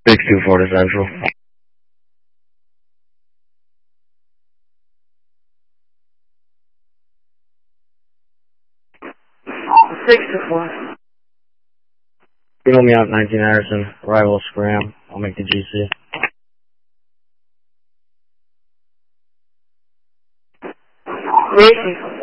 624 to Central. 624. Email me out 19 Harrison. Arrival Scram. I'll make the GC. Racing.